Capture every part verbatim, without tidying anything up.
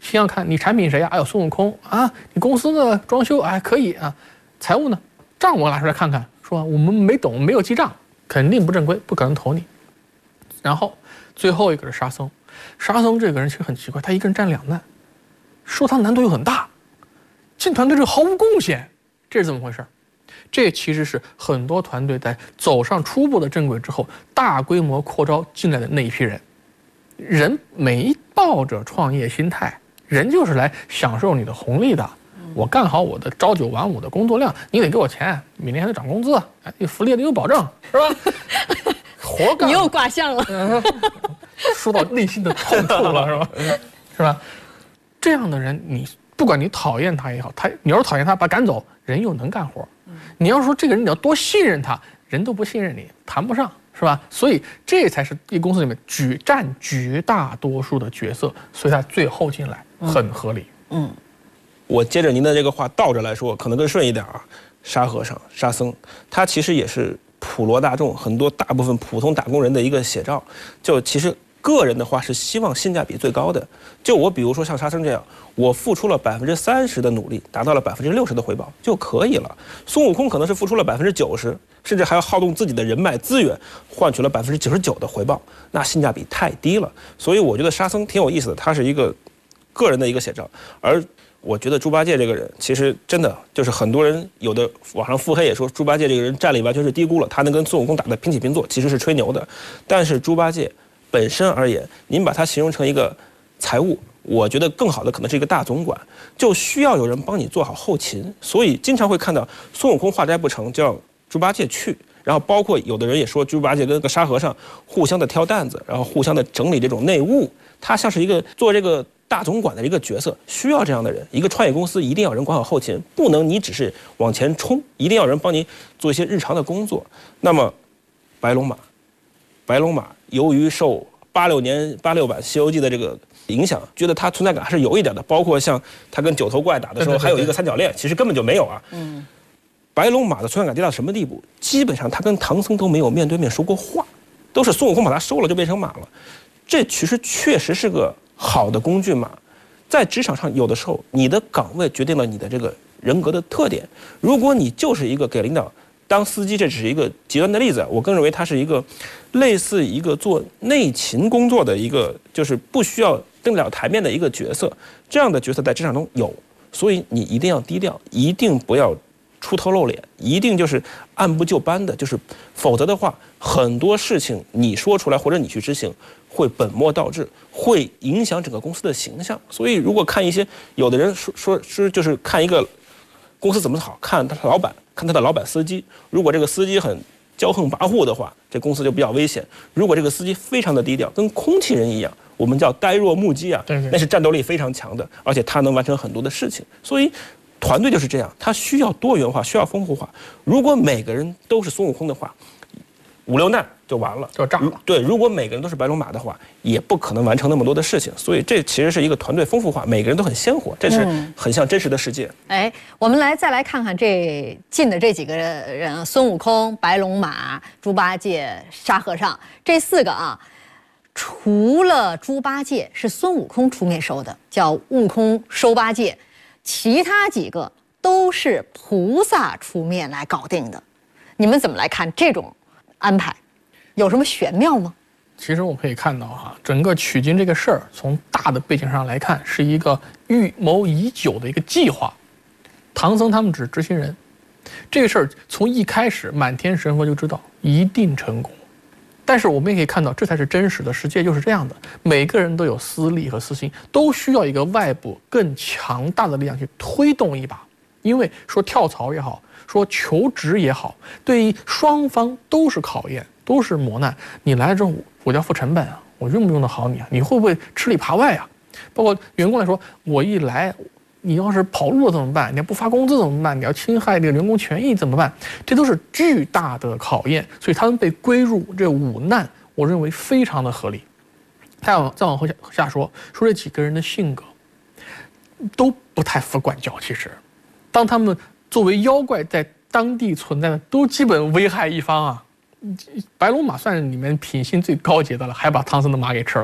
想想看，你产品谁呀？哎呦，孙悟空啊！你公司的装修哎可以啊，财务呢？账我拿出来看看，说我们没懂，没有记账，肯定不正规，不可能投你。然后最后一个是沙僧，沙僧这个人其实很奇怪，他一个人占两难，说他难度又很大，进团队就毫无贡献，这是怎么回事？这其实是很多团队在走上初步的正轨之后，大规模扩招进来的那一批人。人没抱着创业心态，人就是来享受你的红利的。我干好我的朝九晚五的工作量，你得给我钱，每年还得涨工资，哎，福利也得有保证，是吧？活干。 你又卦象了， 嗯，说到内心的痛处了，是吧？是吧？这样的人，你不管你讨厌他也好，他你要是讨厌他，把他赶走，人又能干活。你要说这个人你要多信任他，人都不信任你，谈不上。是吧？所以这才是一公司里面绝占绝大多数的角色，所以他最后进来很合理。 嗯，嗯我接着您的这个话倒着来说，可能更顺一点啊。沙和尚、沙僧，他其实也是普罗大众很多大部分普通打工人的一个写照。就其实个人的话是希望性价比最高的。就我比如说像沙僧这样，我付出了百分之三十的努力，达到了百分之六十的回报就可以了。孙悟空可能是付出了百分之九十。甚至还要耗动自己的人脉资源，换取了百分之九十九的回报，那性价比太低了。所以我觉得沙僧挺有意思的，他是一个个人的一个写照。而我觉得猪八戒这个人，其实真的就是很多人有的网上腹黑也说猪八戒这个人战力完全是低估了，他能跟孙悟空打得平起平坐，其实是吹牛的。但是猪八戒本身而言，您把它形容成一个财务，我觉得更好的可能是一个大总管，就需要有人帮你做好后勤。所以经常会看到孙悟空化斋不成，叫猪八戒去，然后包括有的人也说猪八戒跟个沙和尚互相的挑担子，然后互相的整理这种内务，他像是一个做这个大总管的一个角色，需要这样的人。一个创业公司一定要有人管好后勤，不能你只是往前冲，一定要有人帮你做一些日常的工作。那么白龙马，白龙马由于受八六年八六版《西游记》的这个影响，觉得他存在感还是有一点的，包括像他跟九头怪打的时候，还有一个三角恋，其实根本就没有啊。嗯。白龙马的存在感低到什么地步？基本上他跟唐僧都没有面对面说过话，都是孙悟空把他收了就变成马了。这其实确实是个好的工具马。在职场上，有的时候你的岗位决定了你的这个人格的特点。如果你就是一个给领导当司机，这只是一个极端的例子，我更认为它是一个类似一个做内勤工作的一个，就是不需要登了台面的一个角色。这样的角色在职场中有，所以你一定要低调，一定不要出头露脸，一定就是按部就班的，就是否则的话，很多事情你说出来或者你去执行，会本末倒置，会影响整个公司的形象。所以，如果看一些有的人说说是就是看一个公司怎么好，看他的老板，看他的老板司机。如果这个司机很骄横跋扈的话，这公司就比较危险。如果这个司机非常的低调，跟空气人一样，我们叫呆若木鸡啊， 对对， 那是战斗力非常强的，而且他能完成很多的事情。所以。团队就是这样，它需要多元化，需要丰富化。如果每个人都是孙悟空的话，五六难就完了， 就炸了。 对，如果每个人都是白龙马的话，也不可能完成那么多的事情。所以这其实是一个团队丰富化，每个人都很鲜活，这是很像真实的世界。 嗯、哎，我们来再来看看这进的这几个人：孙悟空、白龙马、猪八戒、沙和尚，这四个啊。除了猪八戒是孙悟空出面收的，叫悟空收八戒。其他几个都是菩萨出面来搞定的，你们怎么来看这种安排？有什么玄妙吗？ 其实我们可以看到哈，整个取经这个事儿，从大的背景上来看，是一个预谋已久的一个计划。唐僧他们只是执行人，这个事儿从一开始满天神佛就知道一定成功。但是我们也可以看到，这才是真实的世界，就是这样的。每个人都有私利和私心，都需要一个外部更强大的力量去推动一把。因为说跳槽也好，说求职也好，对于双方都是考验，都是磨难。你来了之后，我要付成本啊，我用不用得好你啊？你会不会吃里扒外啊？包括员工来说，我一来，你要是跑路了怎么办？你要不发工资怎么办？你要侵害这个员工权益怎么办？这都是巨大的考验，所以他们被归入这五难，我认为非常的合理。再往再往后下下说，说这几个人的性格都不太服管教。其实，当他们作为妖怪在当地存在的，都基本危害一方啊。白龙马算是里面品性最高洁的了，还把唐僧的马给吃了。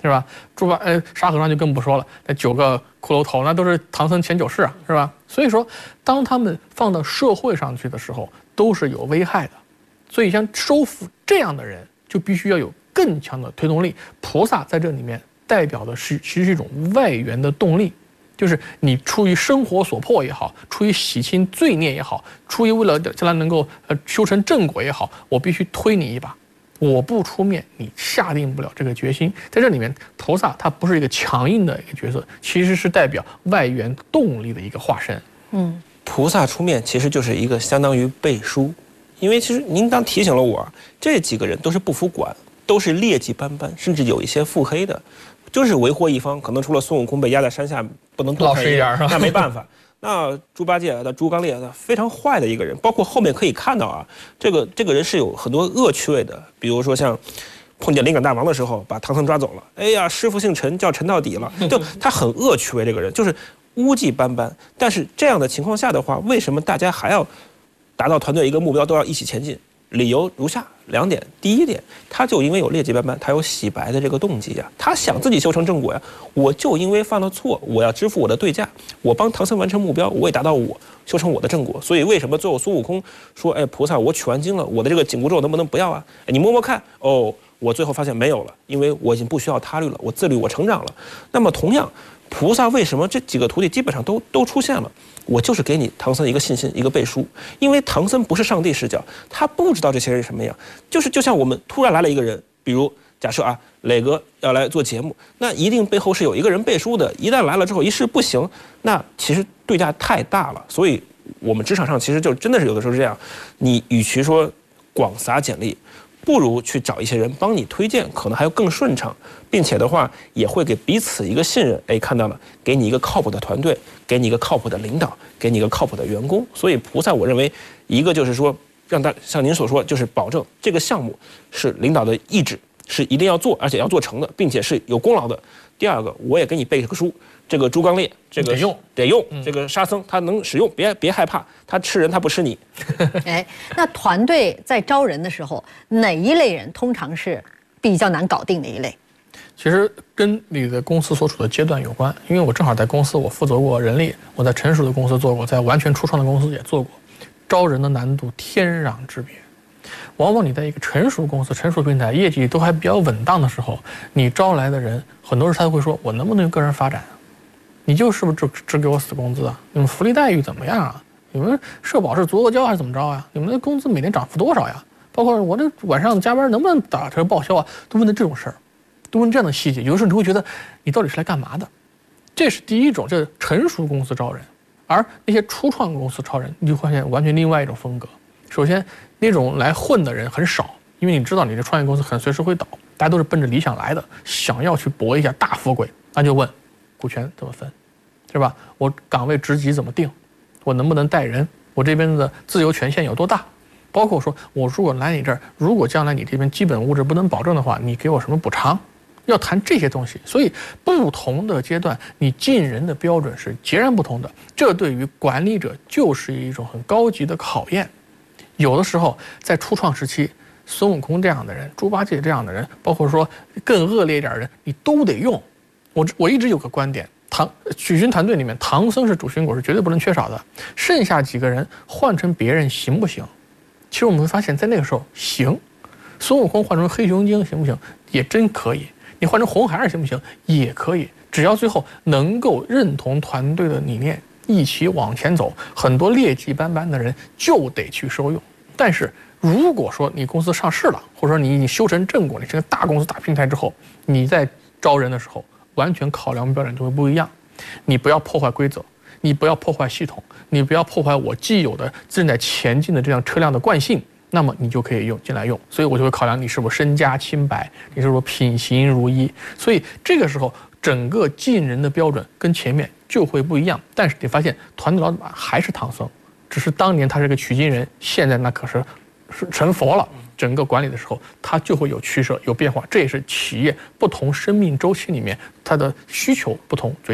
是吧？猪八呃沙和尚就更不说了，那九个骷髅头那都是唐僧前九世啊，是吧？所以说，当他们放到社会上去的时候，都是有危害的。所以像收服这样的人，就必须要有更强的推动力。菩萨在这里面代表的是其实是一种外源的动力，就是你出于生活所迫也好，出于洗清罪孽也好，出于为了将来能够呃修成正果也好，我必须推你一把。我不出面，你下定不了这个决心。在这里面，菩萨他不是一个强硬的一个角色，其实是代表外源动力的一个化身。 嗯， 菩萨出面其实就是一个相当于背书，因为其实您刚提醒了我，这几个人都是不服管，都是劣迹斑斑，甚至有一些腹黑的，就是为祸一方。可能除了孙悟空被压在山下不能动弹老实一点， 那没办法。那猪八戒的猪刚鬣非常坏的一个人，包括后面可以看到啊，这个这个人是有很多恶趣味的，比如说像碰见灵感大王的时候，把唐僧抓走了，哎呀，师傅姓陈，叫陈到底了，就他很恶趣味，这个人就是污迹斑斑。但是这样的情况下的话，为什么大家还要达到团队一个目标都要一起前进？理由如下两点：第一点，他就因为有劣迹斑斑，他有洗白的这个动机呀，他想自己修成正果呀。我就因为犯了错，我要支付我的对价，我帮唐僧完成目标，我也达到我修成我的正果。所以为什么最后孙悟空说：“哎，菩萨，我取完经了，我的这个紧箍咒能不能不要啊？哎，你摸摸看。”哦，我最后发现没有了，因为我已经不需要他律了，我自律，我成长了。那么同样，菩萨为什么这几个徒弟基本上都都出现了？我就是给你唐僧一个信心，一个背书，因为唐僧不是上帝视角，他不知道这些人什么样，就是就像我们突然来了一个人，比如假设啊，磊哥要来做节目，那一定背后是有一个人背书的，一旦来了之后一试不行，那其实对价太大了，所以我们职场上其实就真的是有的时候是这样，你与其说广撒简历，不如去找一些人帮你推荐，可能还要更顺畅，并且的话也会给彼此一个信任。哎，看到了，给你一个靠谱的团队，给你一个靠谱的领导，给你一个靠谱的员工。所以菩萨，我认为一个就是说，让大像您所说，就是保证这个项目是领导的意志，是一定要做，而且要做成的，并且是有功劳的。第二个，我也给你背个书。这个猪刚鬣，这个得用得用，这个沙僧他能使用，别别害怕，他吃人他不吃你。 哎，那团队在招人的时候，哪一类人通常是比较难搞定的一类？ 其实跟你的公司所处的阶段有关，因为我正好在公司我负责过人力，我在成熟的公司做过，在完全初创的公司也做过，招人的难度天壤之别。往往你在一个成熟公司、成熟平台，业绩都还比较稳当的时候，你招来的人，很多人他会说：“我能不能有个人发展？你就是不是只只给我死工资啊？你们福利待遇怎么样啊？你们社保是足额交还是怎么着呀？你们的工资每年涨幅多少呀？包括我这晚上加班能不能打车报销啊？”都问的这种事儿，都问这样的细节。有的时候你会觉得你到底是来干嘛的？这是第一种，这是成熟公司招人。而那些初创公司招人，你就发现完全另外一种风格。首先，那种来混的人很少，因为你知道你的创业公司很随时会倒，大家都是奔着理想来的，想要去搏一下大富贵，那就问股权怎么分，是吧？我岗位职级怎么定？我能不能带人？我这边的自由权限有多大？包括说，我如果来你这儿，如果将来你这边基本物质不能保证的话，你给我什么补偿？要谈这些东西。所以，不同的阶段，你进人的标准是截然不同的。这对于管理者就是一种很高级的考验。有的时候，在初创时期，孙悟空这样的人，猪八戒这样的人，包括说更恶劣一点的人，你都得用。我我一直有个观点，唐取经团队里面，唐僧是主心骨，是绝对不能缺少的。剩下几个人换成别人行不行？其实我们会发现，在那个时候行。孙悟空换成黑熊精行不行？也真可以。你换成红孩儿行不行？也可以。只要最后能够认同团队的理念，一起往前走，很多劣迹斑斑的人就得去收用。但是如果说你公司上市了，或者说你已经修成正果，你是个大公司大平台之后，你在招人的时候，完全考量标准就会不一样。你不要破坏规则，你不要破坏系统，你不要破坏我既有的正在前进的这辆车辆的惯性，那么你就可以用进来用。所以我就会考量你是否身家清白，你是否品行如一。所以这个时候整个进人的标准跟前面就会不一样。但是你发现团队老板还是唐僧，只是当年他是个取经人，现在那可是是成佛了。整个管理的时候，它就会有取舍、有变化，这也是企业不同生命周期里面它的需求不同决定的。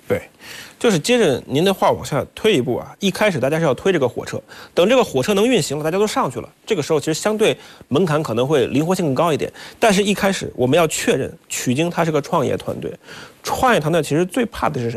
对，就是接着您的话往下推一步啊，一开始大家是要推这个火车，等这个火车能运行了，大家都上去了，这个时候其实相对门槛可能会灵活性更高一点。但是一开始我们要确认曲京它是个创业团队，创业团队其实最怕的是什么？